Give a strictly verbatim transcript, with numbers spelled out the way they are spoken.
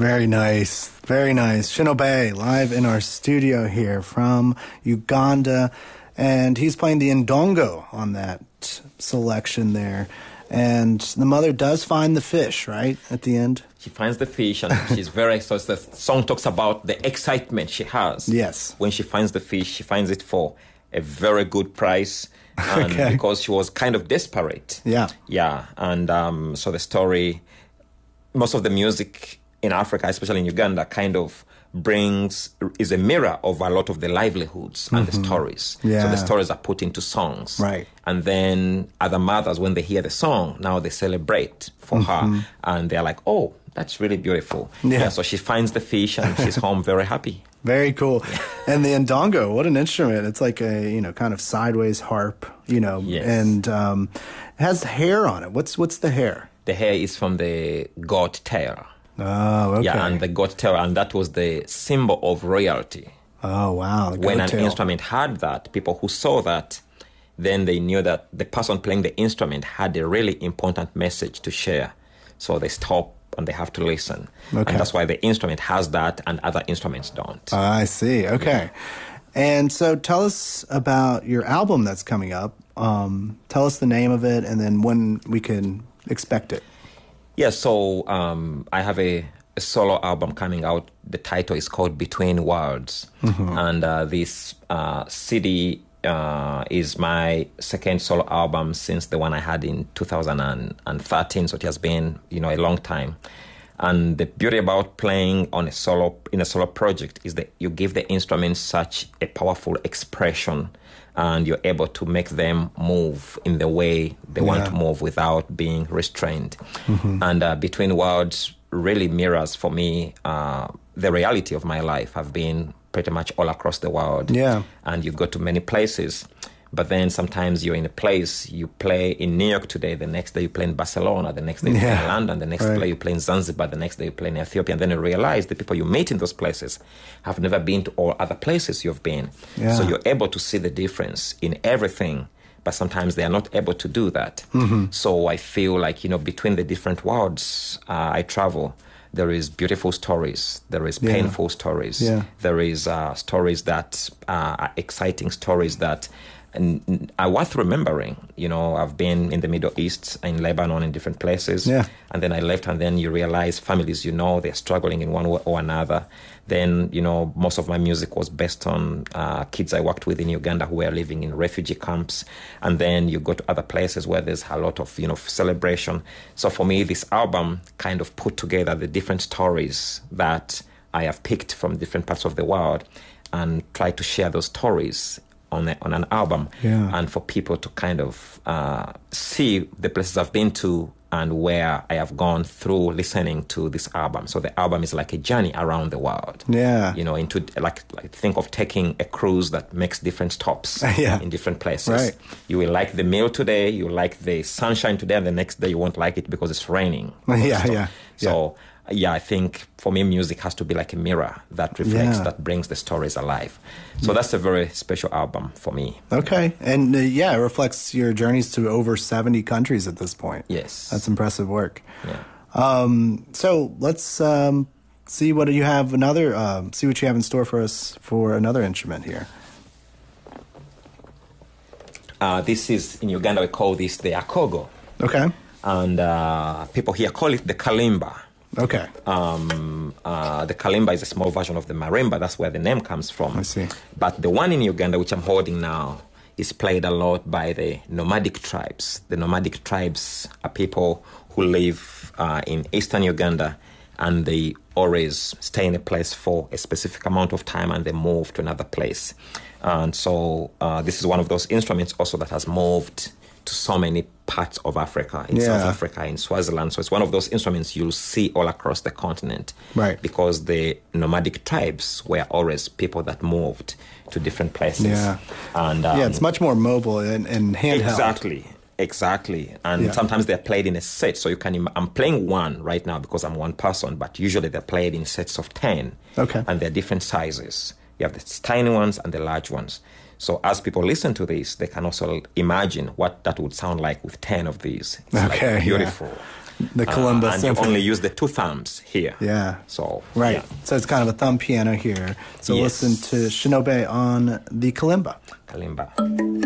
Very nice. Very nice. Shinobe, live in our studio here from Uganda. And he's playing the ndongo on that selection there. And the mother does find the fish, right, at the end? She finds the fish, and she's very excited. The song talks about the excitement she has. Yes. When she finds the fish, she finds it for a very good price. And okay. Because she was kind of desperate. Yeah. Yeah. And um, so the story, most of the music in Africa, especially in Uganda, kind of brings, is a mirror of a lot of the livelihoods and mm-hmm. the stories. Yeah. So the stories are put into songs. Right. And then other mothers, when they hear the song, now they celebrate for mm-hmm. her. And they're like, oh, that's really beautiful. Yeah. yeah. So she finds the fish and she's home very happy. Very cool. And the ndongo, what an instrument. It's like a, you know, kind of sideways harp, you know, yes. and um, it has hair on it. What's what's the hair? The hair is from the god Terra. Oh, okay. Yeah, and the god Terra, and that was the symbol of royalty. Oh, wow. When an tail. instrument had that, people who saw that, then they knew that the person playing the instrument had a really important message to share. So they stop and they have to listen. Okay. And that's why the instrument has that and other instruments don't. Uh, I see. Okay. Yeah. And so tell us about your album that's coming up. Um, tell us the name of it and then when we can expect it. Yeah, so um, I have a, a solo album coming out. The title is called Between Worlds. Mm-hmm. And uh, this uh, C D uh, is my second solo album since the one I had in two thousand thirteen. So it has been, you know, a long time. And the beauty about playing on a solo in a solo project is that you give the instruments such a powerful expression, and you're able to make them move in the way they yeah. want to move without being restrained. Mm-hmm. And uh, Between Worlds really mirrors for me uh, the reality of my life. I've been pretty much all across the world. Yeah. And you go to many places. But then sometimes you're in a place, you play in New York today, the next day you play in Barcelona, the next day you yeah. play in London, the next right. day you play in Zanzibar, the next day you play in Ethiopia. And then you realize the people you meet in those places have never been to all other places you've been. Yeah. So you're able to see the difference in everything, but sometimes they are not able to do that. Mm-hmm. So I feel like, you know, between the different worlds uh, I travel, there is beautiful stories, there is yeah. painful stories, yeah. there is uh, stories that uh, are exciting stories that and are worth remembering. You know, I've been in the Middle East, in Lebanon, in different places. Yeah. And then I left, and then you realize families, you know, they're struggling in one way or another. Then, you know, most of my music was based on uh, kids I worked with in Uganda who were living in refugee camps. And then you go to other places where there's a lot of, you know, celebration. So for me, this album kind of put together the different stories that I have picked from different parts of the world and try to share those stories on a, on an album, yeah. and for people to kind of uh, see the places I've been to and where I have gone through listening to this album. So the album is like a journey around the world. Yeah. You know, into like, like think of taking a cruise that makes different stops yeah. in different places. Right. You will like the meal today, you like the sunshine today, and the next day you won't like it because it's raining. Yeah, so, yeah. So yeah, I think for me, music has to be like a mirror that reflects, yeah. that brings the stories alive. So that's a very special album for me. Okay. And uh, yeah, it reflects your journeys to over seventy countries at this point. Yes. That's impressive work. Yeah. Um, so let's um, see what you have another, uh, see what you have in store for us for another instrument here. Uh, this is, in Uganda, we call this the akogo. Okay. And uh, people here call it the kalimba. Okay. Um, uh, the kalimba is a small version of the marimba. That's where the name comes from. I see. But the one in Uganda, which I'm holding now, is played a lot by the nomadic tribes. The nomadic tribes are people who live uh, in eastern Uganda, and they always stay in a place for a specific amount of time, and they move to another place. And so uh, this is one of those instruments also that has moved to so many parts of Africa, in yeah. South Africa, in Swaziland. So it's one of those instruments you'll see all across the continent. Right. Because the nomadic tribes were always people that moved to different places. Yeah. And um, yeah, it's much more mobile and, and handheld. Exactly. Exactly. And yeah. sometimes they're played in a set. So you can, im- I'm playing one right now because I'm one person, but usually they're played in sets of ten. Okay. And they're different sizes. You have the tiny ones and the large ones. So as people listen to this, they can also imagine what that would sound like with ten of these. It's okay, like beautiful. Yeah. The kalimba uh, and symphony. you only use the two thumbs here. Yeah. So Right. yeah. So it's kind of a thumb piano here. So Yes. listen to Shinobe on the kalimba. Kalimba.